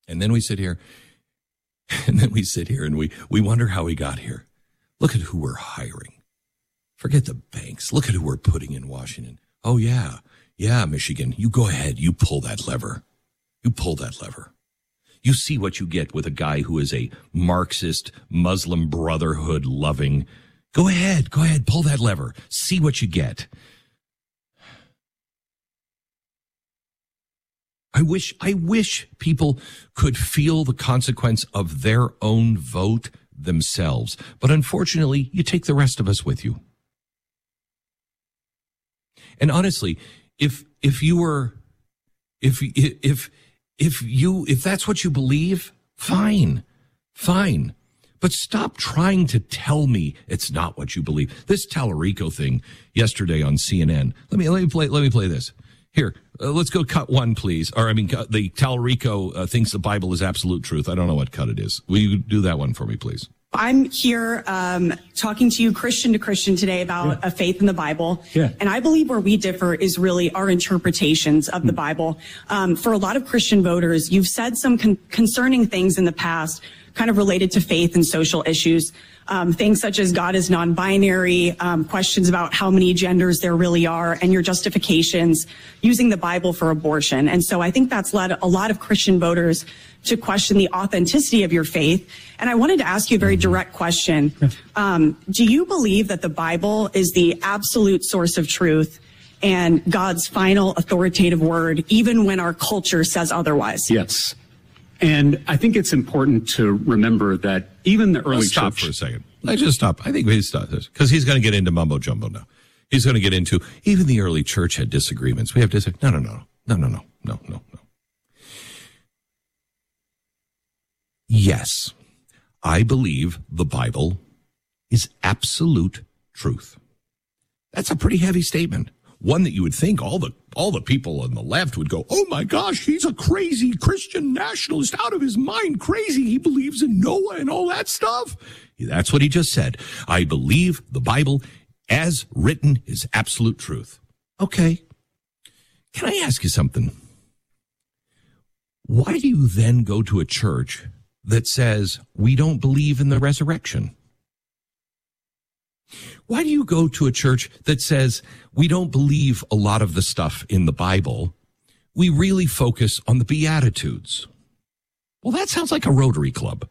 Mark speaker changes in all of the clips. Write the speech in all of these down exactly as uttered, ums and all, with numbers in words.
Speaker 1: And then we sit here, and then we sit here and we, we wonder how we got here. Look at who we're hiring. Forget the banks. Look at who we're putting in Washington. Oh, yeah. Yeah, Michigan. You go ahead. You pull that lever. You pull that lever. You see what you get with a guy who is a Marxist, Muslim Brotherhood loving. Go ahead. Go ahead. Pull that lever. See what you get. I wish, I wish people could feel the consequence of their own vote themselves. But unfortunately, you take the rest of us with you. And honestly, if, if you were, if, if, if you, if that's what you believe, fine, fine. But stop trying to tell me it's not what you believe. This Tallarico thing yesterday on C N N. Let me, let me play, let me play this. Here, uh, let's go cut one, please. Or, I mean, the Tallarico uh, thinks the Bible is absolute truth. I don't know what cut it is. Will you do that one for me, please?
Speaker 2: I'm here um, talking to you Christian to Christian today about yeah. a faith in the Bible.
Speaker 3: Yeah.
Speaker 2: And I believe where we differ is really our interpretations of the Bible. Um, for a lot of Christian voters, you've said some con- concerning things in the past kind of related to faith and social issues. Um, things such as God is non-binary, um, questions about how many genders there really are, and your justifications using the Bible for abortion. And so I think that's led a lot of Christian voters to question the authenticity of your faith. And I wanted to ask you a very direct question. Um, do you believe that the Bible is the absolute source of truth and God's final authoritative word, even when our culture says otherwise?
Speaker 3: Yes. And I think it's important to remember that even the early
Speaker 1: Let's stop
Speaker 3: church...
Speaker 1: for a second. Let's just stop. I think we stop this because he's going to get into mumbo jumbo now. He's going to get into even the early church had disagreements. We have disagreements. No, no, no, no, no, no, no, no, no. Yes, I believe the Bible is absolute truth. That's a pretty heavy statement. One that you would think all the all the people on the left would go, oh my gosh, he's a crazy Christian nationalist, out of his mind, crazy. He believes in Noah and all that stuff. That's what he just said. I believe the Bible as written is absolute truth. Okay. Can I ask you something? Why do you then go to a church that says we don't believe in the resurrection? Why do you go to a church that says we don't believe a lot of the stuff in the Bible? We really focus on the Beatitudes. Well, that sounds like a Rotary Club.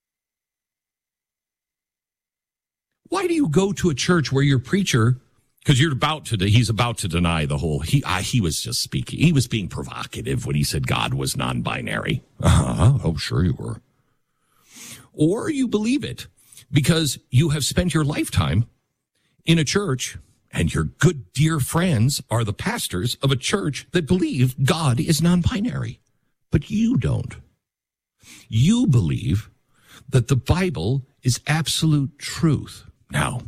Speaker 1: Why do you go to a church where your preacher, because you're about to, he's about to deny the whole, he uh, he was just speaking, he was being provocative when he said God was non-binary. Uh-huh, oh, sure you were. Or you believe it because you have spent your lifetime in a church and your good dear friends are the pastors of a church that believe God is non-binary. But you don't. You believe that the Bible is absolute truth. Now,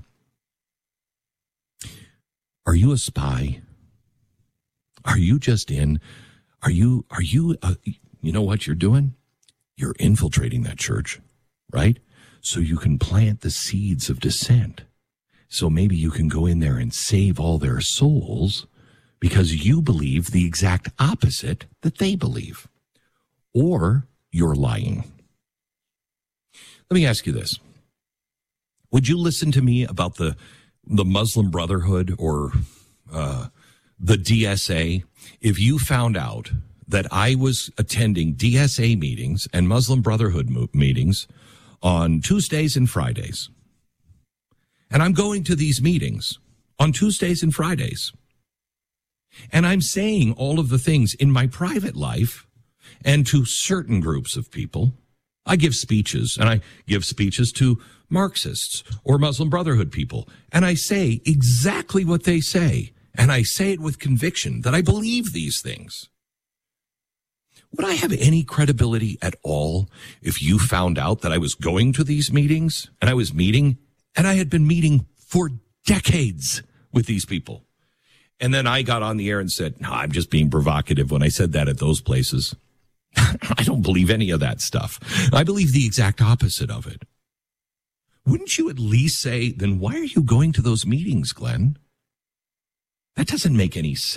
Speaker 1: are you a spy? Are you just in? Are you, are you, uh, you know what you're doing? You're infiltrating that church, right? So you can plant the seeds of dissent. So maybe you can go in there and save all their souls because you believe the exact opposite that they believe. Or you're lying. Let me ask you this. Would you listen to me about the the Muslim Brotherhood or uh, the D S A if you found out that I was attending D S A meetings and Muslim Brotherhood mo- meetings on Tuesdays and Fridays? And I'm going to these meetings on Tuesdays and Fridays. And I'm saying all of the things in my private life and to certain groups of people. I give speeches, and I give speeches to Marxists or Muslim Brotherhood people, and I say exactly what they say, and I say it with conviction that I believe these things. Would I have any credibility at all if you found out that I was going to these meetings, and I was meeting, and I had been meeting for decades with these people? And then I got on the air and said, no, I'm just being provocative when I said that at those places. I don't believe any of that stuff. I believe the exact opposite of it. Wouldn't you at least say, then why are you going to those meetings, Glenn? That doesn't make any sense.